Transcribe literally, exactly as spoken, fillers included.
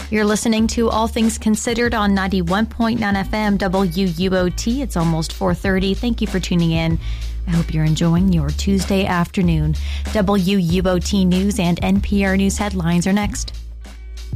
You're listening to All Things Considered on ninety-one point nine F M W U O T. It's almost four thirty. Thank you for tuning in. I hope you're enjoying your Tuesday afternoon. W U O T News and N P R News headlines are next.